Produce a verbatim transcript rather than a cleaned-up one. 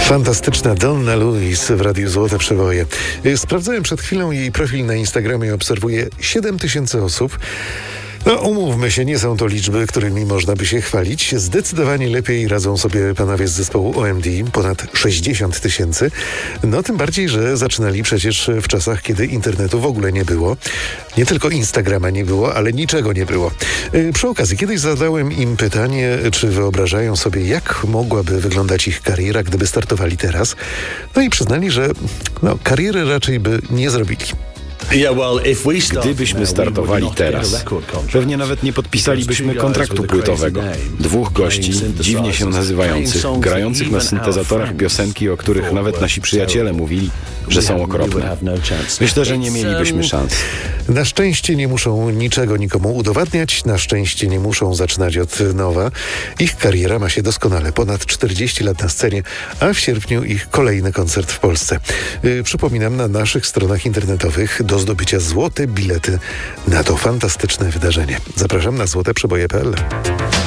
Fantastyczna Donna Lewis w Radiu Złote Przeboje. Sprawdzałem przed chwilą jej profil na Instagramie i obserwuję siedem tysięcy osób. No, umówmy się, nie są to liczby, którymi można by się chwalić. Zdecydowanie lepiej radzą sobie panowie z zespołu O M D, ponad sześćdziesiąt tysięcy. No, tym bardziej, że zaczynali przecież w czasach, kiedy internetu w ogóle nie było. Nie tylko Instagrama nie było, ale niczego nie było. Yy, przy okazji, kiedyś zadałem im pytanie, czy wyobrażają sobie, jak mogłaby wyglądać ich kariera, gdyby startowali teraz. No i przyznali, że no, kariery raczej by nie zrobili. Gdybyśmy startowali teraz, pewnie nawet nie podpisalibyśmy kontraktu płytowego. Dwóch gości, dziwnie się nazywających, grających na syntezatorach piosenki, o których nawet nasi przyjaciele mówili, że są okropne. Myślę, że nie mielibyśmy szans. Na szczęście nie muszą niczego nikomu udowadniać, na szczęście nie muszą zaczynać od nowa. Ich kariera ma się doskonale. Ponad czterdzieści lat na scenie, a w sierpniu ich kolejny koncert w Polsce. Yy, przypominam, na naszych stronach internetowych do zdobycia złote bilety na to fantastyczne wydarzenie. Zapraszam na złote przeboje kropka pe el.